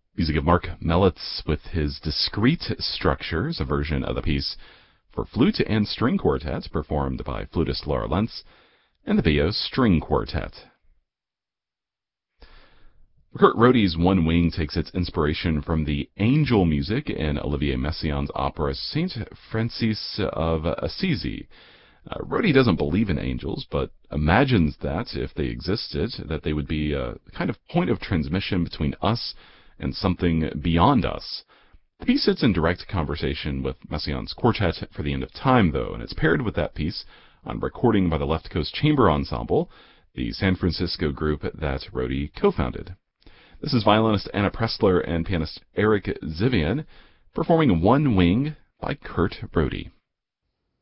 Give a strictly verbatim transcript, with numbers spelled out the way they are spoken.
Music of Mark Melitz with his Discrete Structures, a version of the piece for flute and string quartet performed by flutist Laura Lentz and the Beos String Quartet. Kurt Rohde's One Wing takes its inspiration from the angel music in Olivier Messiaen's opera Saint Francis of Assisi. Uh, Rohde doesn't believe in angels, but imagines that, if they existed, that they would be a kind of point of transmission between us and something beyond us. The piece sits in direct conversation with Messiaen's Quartet for the End of Time, though, and it's paired with that piece on recording by the Left Coast Chamber Ensemble, the San Francisco group that Rohde co-founded. This is violinist Anna Pressler and pianist Eric Zivian performing One Wing by Kurt Rohde.